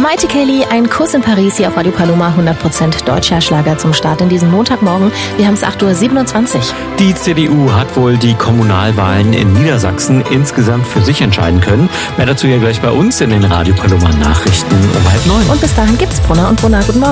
Maite Kelly, ein Kuss in Paris hier auf Radio Paloma, 100% deutscher Schlager zum Start in diesem Montagmorgen. Wir haben es 8:27 Uhr. Die CDU hat wohl die Kommunalwahlen in Niedersachsen insgesamt für sich entscheiden können. Mehr dazu ja gleich bei uns in den Radio Paloma Nachrichten um 8:30. Und bis dahin gibt's Brunner und Brunner. Guten Morgen.